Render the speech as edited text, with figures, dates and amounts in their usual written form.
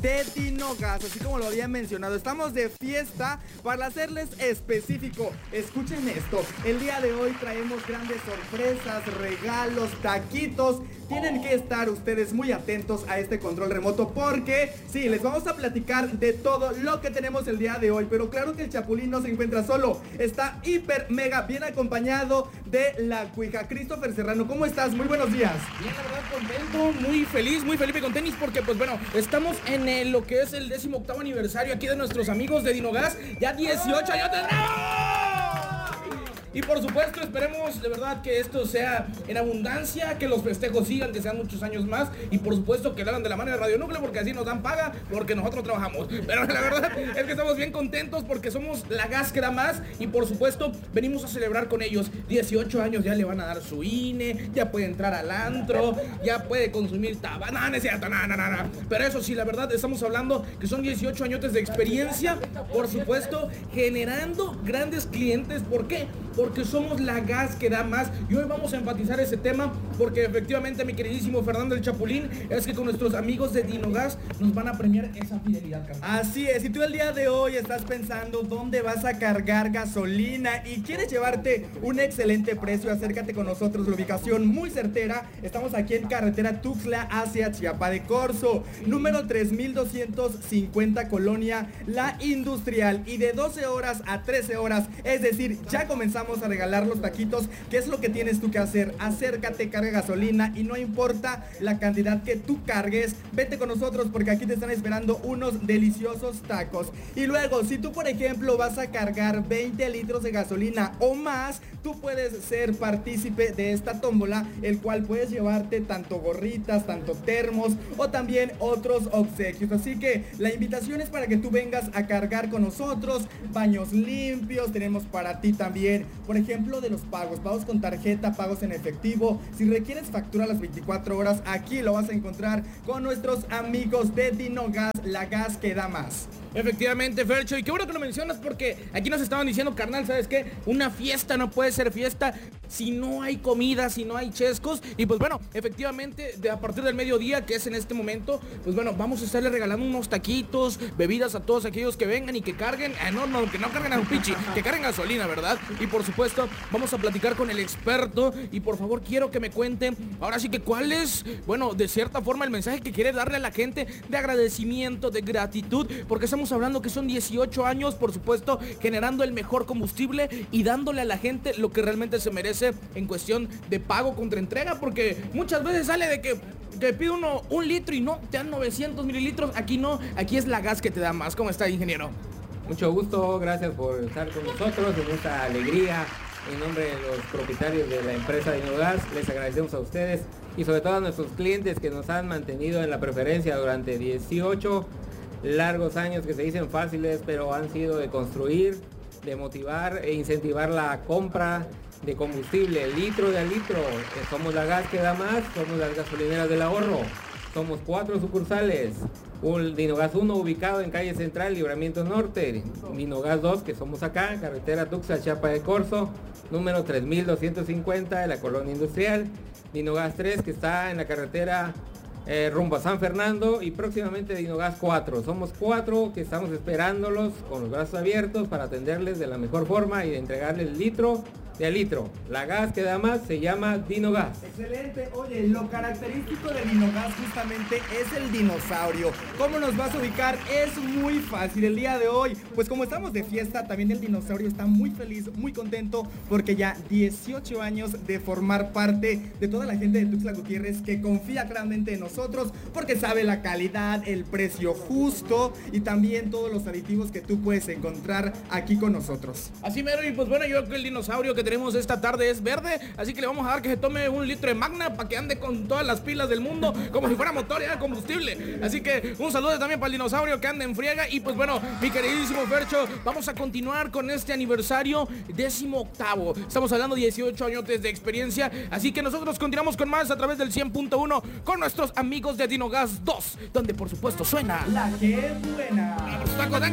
de Dinogas, así como lo había mencionado. Estamos de fiesta. Para serles específico, escuchen esto. El día de hoy traemos grandes sorpresas, regalos, taquitos. Tienen que estar ustedes muy atentos a este control remoto porque sí, les vamos a platicar de todo lo que tenemos el día de hoy. Pero claro que el Chapulín no se encuentra solo, está hiper mega bien acompañado de la cuija. Christopher Serrano, ¿cómo estás? Muy buenos días. Bien, la verdad contento, muy feliz, muy Felipe con tenis porque pues bueno, estamos en lo que es el 18º aniversario aquí de nuestros amigos de Dinogas. Ya 18 años de... Y por supuesto esperemos de verdad que esto sea en abundancia, que los festejos sigan, que sean muchos años más. Y por supuesto que lo hagan de la mano de Radio Núcleo porque así nos dan paga, porque nosotros trabajamos. Pero la verdad es que estamos bien contentos porque somos la gas que da más. Y por supuesto venimos a celebrar con ellos. 18 años ya le van a dar su INE, ya puede entrar al antro, ya puede consumir tabaco. No, no es cierto, no. Pero eso sí, la verdad estamos hablando que son 18 años de experiencia. Por supuesto, generando grandes clientes. ¿Por qué? Porque somos la gas que da más. Y hoy vamos a enfatizar ese tema porque efectivamente, mi queridísimo Fernando el Chapulín, es que con nuestros amigos de Dinogas nos van a premiar esa fidelidad, carnal. Así es, si tú el día de hoy estás pensando dónde vas a cargar gasolina y quieres llevarte un excelente precio, acércate con nosotros. La ubicación muy certera. Estamos aquí en carretera Tuxtla hacia Chiapa de Corzo, número 3250, Colonia La Industrial. Y de 12 horas a 13 horas, es decir, ya comenzamos a regalar los taquitos. ¿Qué es lo que tienes tú que hacer? Acércate, carga gasolina y no importa la cantidad que tú cargues, vete con nosotros porque aquí te están esperando unos deliciosos tacos. Y luego, si tú por ejemplo vas a cargar 20 litros de gasolina o más, tú puedes ser partícipe de esta tómbola, el cual puedes llevarte tanto gorritas, tanto termos o también otros obsequios. Así que la invitación es para que tú vengas a cargar con nosotros. Baños limpios tenemos para ti también. Por ejemplo, de los pagos con tarjeta, pagos en efectivo. Si requieres factura a las 24 horas, aquí lo vas a encontrar con nuestros amigos de Dinogas, la gas que da más. Efectivamente, Fercho, y qué bueno que lo mencionas porque aquí nos estaban diciendo, carnal, ¿sabes qué? Una fiesta no puede ser fiesta si no hay comida, si no hay chescos. Y pues bueno, efectivamente, a partir del mediodía, que es en este momento, pues bueno, vamos a estarle regalando unos taquitos, bebidas a todos aquellos que vengan y que carguen, que no carguen a un pichi, que carguen gasolina, ¿verdad? Y por supuesto, vamos a platicar con el experto y por favor quiero que me cuenten, ahora sí que cuál es, bueno, de cierta forma el mensaje que quiere darle a la gente de agradecimiento, de gratitud, porque estamos hablando que son 18 años, por supuesto, generando el mejor combustible y dándole a la gente lo que realmente se merece en cuestión de pago contra entrega, porque muchas veces sale de que pide uno un litro y no, te dan 900 mililitros, aquí no, aquí es la gas que te da más. ¿Cómo está, ingeniero? Mucho gusto, gracias por estar con nosotros en esta alegría. En nombre de los propietarios de la empresa Dinogas, les agradecemos a ustedes y sobre todo a nuestros clientes que nos han mantenido en la preferencia durante 18 largos años que se dicen fáciles, pero han sido de construir, de motivar e incentivar la compra de combustible litro de litro. Somos la gas que da más, somos las gasolineras del ahorro. Somos 4 sucursales. Un Dinogas 1 ubicado en calle Central, Libramiento Norte. Dinogas 2, que somos acá, carretera Tuxtla, Chiapa de Corzo, número 3250 de la Colonia Industrial. Dinogas 3, que está en la carretera rumbo a San Fernando, y próximamente Dinogas 4. Somos 4 que estamos esperándolos con los brazos abiertos para atenderles de la mejor forma y de entregarles litro de a litro. La gas que da más se llama Dinogas. Excelente. Oye, lo característico de Dinogas justamente es el dinosaurio. ¿Cómo nos vas a ubicar? Es muy fácil. El día de hoy, pues como estamos de fiesta, también el dinosaurio está muy feliz, muy contento, porque ya 18 años de formar parte de toda la gente de Tuxtla Gutiérrez que confía claramente en nosotros, porque sabe la calidad, el precio justo y también todos los aditivos que tú puedes encontrar aquí con nosotros. Así mero, y pues bueno, yo creo que el dinosaurio que tenemos esta tarde es verde, así que le vamos a dar que se tome un litro de Magna para que ande con todas las pilas del mundo, como si fuera motor y combustible. Así que un saludo también para el dinosaurio que anda en friega. Y pues bueno, mi queridísimo Fercho, vamos a continuar con este aniversario 18º. Estamos hablando de 18 años de experiencia, así que nosotros continuamos con más a través del 100.1 con nuestros amigos de Dinogas 2, donde por supuesto suena la que es buena. Tacos,